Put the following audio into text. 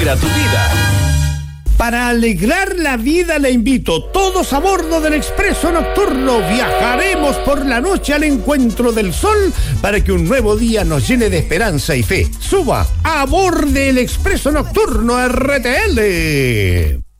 A tu vida. Para alegrar la vida le invito, todos a bordo del Expreso Nocturno. Viajaremos por la noche al encuentro del sol para que un nuevo día nos llene de esperanza y fe. Suba a bordo del Expreso Nocturno RTL.